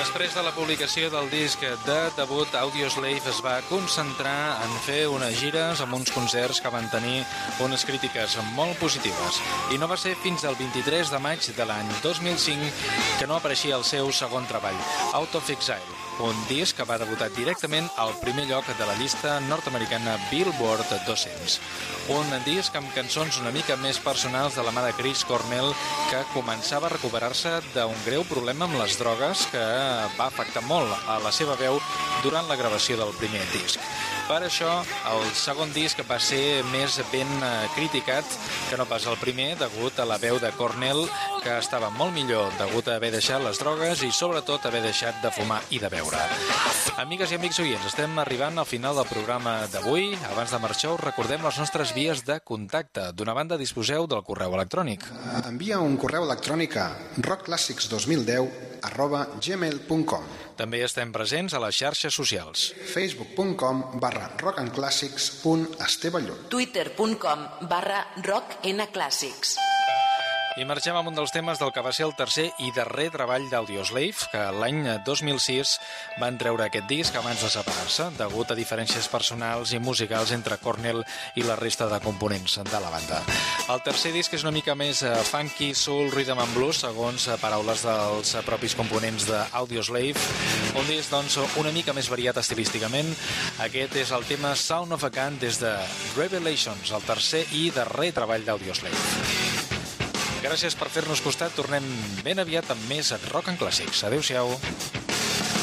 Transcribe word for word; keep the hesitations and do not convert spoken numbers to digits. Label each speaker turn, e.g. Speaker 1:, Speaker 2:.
Speaker 1: Després de la publicació del disc de debut, Audioslave es va concentrar en fer unes gires amb uns concerts que van tenir unes crítiques molt positives. I no va ser fins al vint-i-tres de maig de l'any dos mil cinc que no apareixia el seu segon treball, Out of Exile, un disc que va debutar directament al primer lloc de la llista nord-americana Billboard dos-cents. Un disc amb cançons una mica més personals de la mà de Chris Cornell, que començava a recuperar-se d'un greu problema amb les drogues que va afectar molt a la seva veu durant la gravació del primer disc. Per això, el segon disc va ser més ben criticat que no pas el primer, degut a la veu de Cornell, que estava molt millor degut a haver deixat les drogues i sobretot haver deixat de fumar i de beure. Amigues i amics oients, estem arribant al final del programa d'avui. Abans de marxar, us recordem les nostres vies de contacte. D'una banda, disposeu del correu electrònic.
Speaker 2: Envia un correu electrònic a rock classics dos mil deu arroba gmail punt com.
Speaker 1: També estem presents a les xarxes socials.
Speaker 2: facebook punt com barra rockandclassics.esteballó
Speaker 3: twitter punt com barra rocknclassics.
Speaker 1: I marxem amb un dels temes del que va ser el tercer i darrer treball d'Audioslave, que l'any dos mil sis van treure aquest disc abans de separar-se, degut a diferències personals i musicals entre Cornell i la resta de components de la banda. El tercer disc és una mica més funky, soul, rhythm and blues, segons paraules dels propis components d'Audioslave. Un disc, doncs, una mica més variat estilísticament. Aquest és el tema Sound of a Gun des de Revelations, el tercer i darrer treball d'Audioslave. Gràcies per fer-nos costat. Tornem ben aviat amb més Rock and Classics. Adéu-siau.